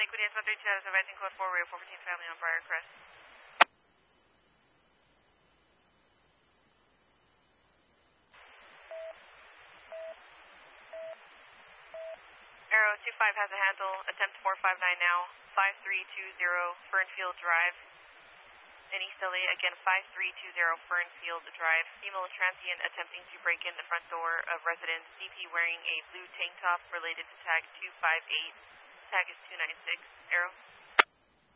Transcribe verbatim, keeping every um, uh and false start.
Equity S one three two, advising code four, we have four fourteen family on Briarcrest. Arrow two five has a handle, attempt four five nine now, five three two zero Fernfield Drive. In East L A, again five three two zero Fernfield Drive. Female transient attempting to break in the front door of residence. D P wearing a blue tank top related to tag two five eight. Tag is two nine six. Arrow.